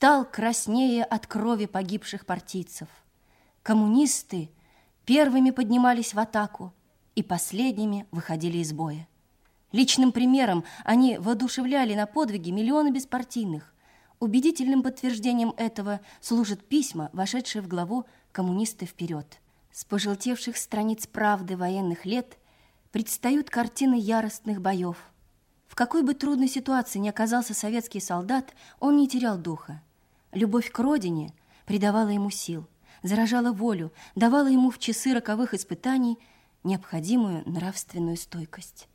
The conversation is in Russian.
стал краснее от крови погибших партийцев. Коммунисты первыми поднимались в атаку и последними выходили из боя. Личным примером они воодушевляли на подвиги миллионы беспартийных. Убедительным подтверждением этого служат письма, вошедшие в главу «Коммунисты вперед». С пожелтевших страниц «Правды» военных лет предстают картины яростных боев. В какой бы трудной ситуации ни оказался советский солдат, он не терял духа. Любовь к родине придавала ему сил, заражала волю, давала ему в часы роковых испытаний необходимую нравственную стойкость.